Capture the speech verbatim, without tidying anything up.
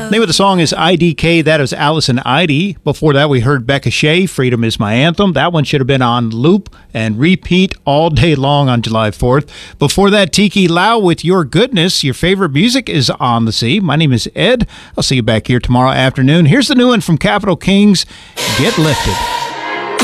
Name of the song is I D K. That is Allison Idey. Before that, we heard Becca Shea, Freedom is My Anthem. That one should have been on loop and repeat all day long on July fourth. Before that, Tiki Lau with Your Goodness. Your favorite music is on the sea. My name is Ed. I'll see you back here tomorrow afternoon. Here's the new one from Capital Kings, Get Lifted.